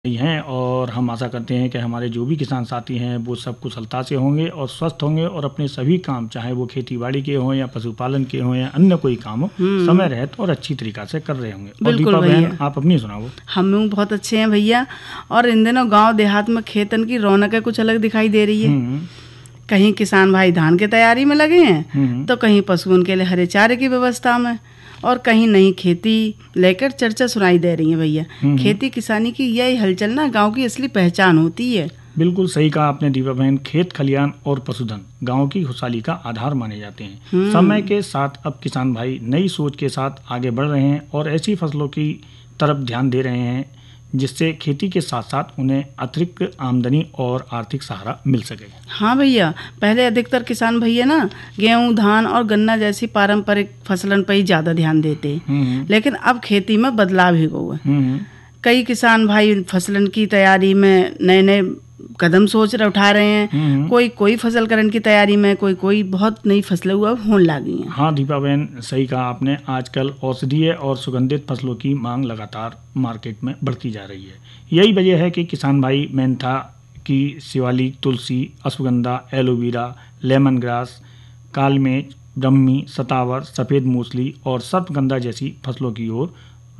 हैं और हम आशा करते हैं कि हमारे जो भी किसान साथी हैं वो सब कुशलता से होंगे और स्वस्थ होंगे और अपने सभी काम, चाहे वो खेती बाड़ी के हों या पशुपालन के हों या अन्य कोई काम हो, समय रहत और अच्छी तरीका से कर रहे होंगे। और दीपा बहन, आप अपनी सुनाओ। हम लोग बहुत अच्छे हैं भैया। और इन दिनों गांव देहात में खेतन की रौनक कुछ अलग दिखाई दे रही है। कहीं किसान भाई धान की तैयारी में लगे हैं तो कहीं पशुओं के लिए हरे चारे की व्यवस्था में, और कहीं नई खेती लेकर चर्चा सुनाई दे रही है भैया। खेती किसानी की यही हलचल ना गांव की असली पहचान होती है। बिल्कुल सही कहा आपने दीपा बहन। खेत खलियान और पशुधन गांव की खुशहाली का आधार माने जाते हैं। समय के साथ अब किसान भाई नई सोच के साथ आगे बढ़ रहे हैं और ऐसी फसलों की तरफ ध्यान दे रहे हैं जिससे खेती के साथ साथ उन्हें अतिरिक्त आमदनी और आर्थिक सहारा मिल सके। हाँ भैया, पहले अधिकतर किसान भैया ना गेहूं, धान और गन्ना जैसी पारंपरिक फसलन पर ही ज़्यादा ध्यान देते हैं, लेकिन अब खेती में बदलाव ही हुआ है। कई किसान भाई फसलन की तैयारी में नए नए कदम उठा रहे हैं। कोई फसल करने की तैयारी में, कोई बहुत नई फसलें होने लगी हैं। हाँ दीपा बहन, सही कहा आपने। आजकल औषधीय और सुगंधित फसलों की मांग लगातार मार्केट में बढ़ती जा रही है। यही वजह है कि किसान भाई मेंथा की शिवालिक, तुलसी, अश्वगंधा, एलोवेरा, लेमन ग्रास, कालमेघ, ब्रह्मी, सतावर, सफ़ेद मूसली और सर्पगंधा जैसी फसलों की ओर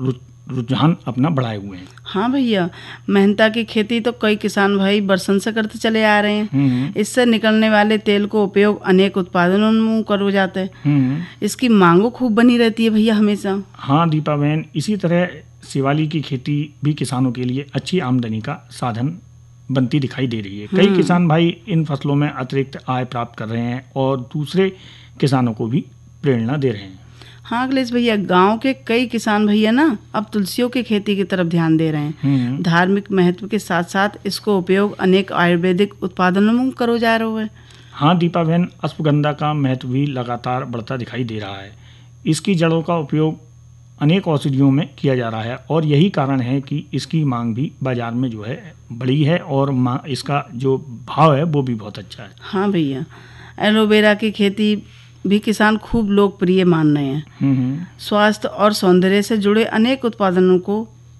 रुझान अपना बढ़ाए हुए हैं। हाँ भैया, मेहनता की खेती तो कई किसान भाई बरसन से करते चले आ रहे हैं। इससे निकलने वाले तेल को उपयोग अनेक उत्पादनों में कर हो जाते हैं। इसकी मांगो खूब बनी रहती है भैया हमेशा। हाँ दीपा बहन, इसी तरह शिवाली की खेती भी किसानों के लिए अच्छी आमदनी का साधन बनती दिखाई दे रही है। कई किसान भाई इन फसलों में अतिरिक्त आय प्राप्त कर रहे हैं और दूसरे किसानों को भी प्रेरणा दे रहे हैं। हाँ अखिलेश भैया, गांव के कई किसान भैया ना अब तुलसियों की खेती की तरफ ध्यान दे रहे हैं। धार्मिक महत्व के साथ साथ इसको उपयोग अनेक आयुर्वेदिक उत्पादनों में करो जा रहे हैं। हाँ दीपा बहन, अश्वगंधा का महत्व भी लगातार बढ़ता दिखाई दे रहा है। इसकी जड़ों का उपयोग अनेक औषधियों में किया जा रहा है और यही कारण है कि इसकी मांग भी बाजार में जो है बड़ी है और इसका जो भाव है वो भी बहुत अच्छा है। हाँ भैया, एलोवेरा की खेती भी किसान खूब लोकप्रिय मान रहे हैं। स्वास्थ्य और सौंदर्य से जुड़े अनेक उत्पादनों को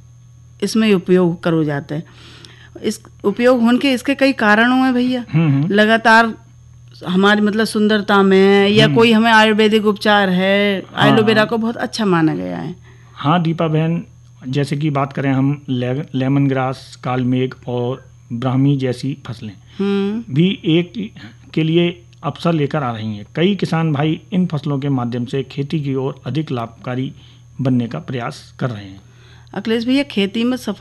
इसमें उपयोग करो जाते हैं। इस उपयोग होने के इसके कई कारणों हैं भैया। लगातार हमारी मतलब सुंदरता में या कोई हमें आयुर्वेदिक उपचार है, एलोवेरा को बहुत अच्छा माना गया है। हाँ दीपा बहन, जैसे कि बात करें हम लेमन ग्रास, कालमेघ और ब्राह्मी जैसी फसलें भी एक के लिए अवसर लेकर आ रही हैं। कई किसान भाई इन फसलों के माध्यम से खेती की ओर अधिक लाभकारी बनने का प्रयास कर रहे हैं। अखिलेश भैया, खेती में